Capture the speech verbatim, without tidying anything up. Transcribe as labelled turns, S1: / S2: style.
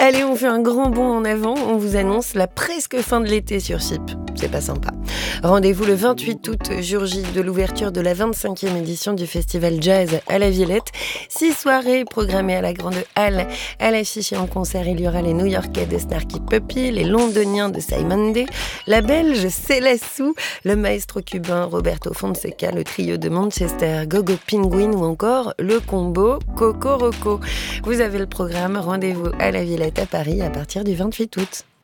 S1: Allez, on fait un grand bond en avant. On vous annonce la presque fin de l'été sur C I P. C'est pas sympa. Rendez-vous le vingt-huit août, jour J de l'ouverture de la vingt-cinquième édition du festival Jazz à la Villette. Six soirées programmées à la Grande Halle. À l'affiche et en concert, il y aura les New-Yorkais de Snarky Puppy, les Londoniens de Simon Day, la Belge Céla Sou, le maestro cubain Roberto Fonseca, le trio de Manchester Gogo Penguin ou encore le combo Coco Roco. Vous avez le programme. Rendez-vous à la Villette à Paris à partir du vingt-huit août.